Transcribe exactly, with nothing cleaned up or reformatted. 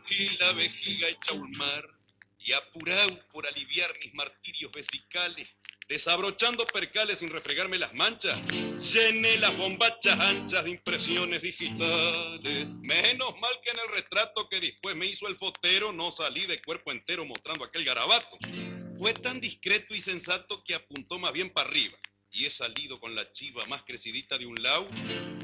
y la vejiga hecha un mar, y apurau por aliviar mis martirios vesicales, desabrochando percales sin refregarme las manchas, llené las bombachas anchas de impresiones digitales. Menos mal que en el retrato que después me hizo el fotero no salí de cuerpo entero mostrando aquel garabato. Fue tan discreto y sensato que apuntó más bien para arriba, y he salido con la chiva más crecidita de un lado